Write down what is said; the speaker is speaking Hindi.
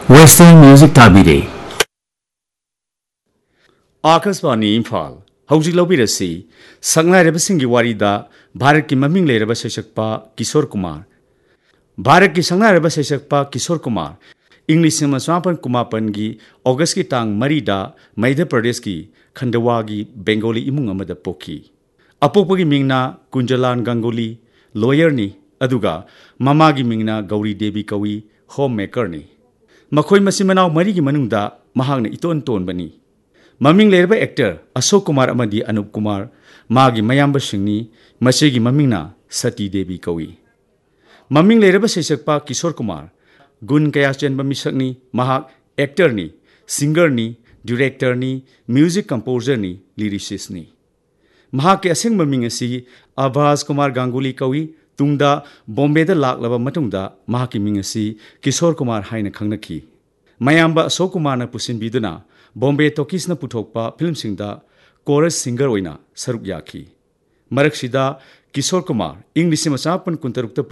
वेस्टर्न म्यूजिक ताबीरे आकाशवाणी इम्फाल हौजिक लौबिरसी संगलाइरबसिंगी वारीदा भारत की ममिंग लेरबा सैसक्पा किशोर कुमार भारत की संगलाइरबा सैसक्पा किशोर कुमार इंग 1954 की अगस्त की तांग मरीदा मध्य प्रदेश की खंडवा की बेंगोली इमुंग अमदा पोखी अपोपगी मिंगना कुंजलान गंगोली लॉयरनी अदुगा ममा की मिंगना गौरी देवी कवि होम मेकर ने मखोई मसी मनाव मरी की मनुंगदा महागने इतोन तोनबनी ममिंग लेरबा एक्टर अशोक कुमार अमदी अनूप कुमार मागी मयाम्ब सिंगनी मसेगी ममिंगना सती देवी कवि ममिंग लेरबा सैसक्पा किशोर कुमार गुण कया चेनबा मिसकनी महाक एक्टरनी सिंगरनी डायरेक्टरनी म्यूजिक कंपोजरनी लिरिसिस्टनी महाक के असेंग ममिंग असी आभास कुमार गांगुली कवि तुंगदा बॉम्बेदा लाक्लबा मतुंगदा महाकी मिंग असी किशोर कुमार हाइना खंगनखी मयाम्बा अशोक कुमार न पुसिनबिदुना बॉम्बे टॉकीज न पुथोकपा फिल्म सिंगदा कोरस सिंगर ओइना सरुक याखी मरकसिदा किशोर कुमार इंग 1956